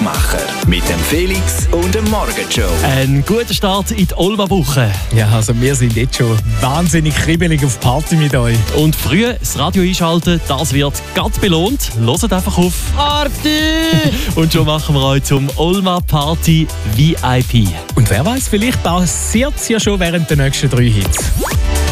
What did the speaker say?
Aufmacher mit dem Felix und dem Morgenshow. Ein guter Start in die Olma-Woche. Ja, also wir sind jetzt schon wahnsinnig kribbelig auf Party mit euch. Und früh das Radio einschalten, das wird ganz belohnt. Hört einfach auf. Party! Und schon machen wir euch zum Olma Party VIP. Und wer weiß, vielleicht passiert es ja schon während der nächsten 3 Hits.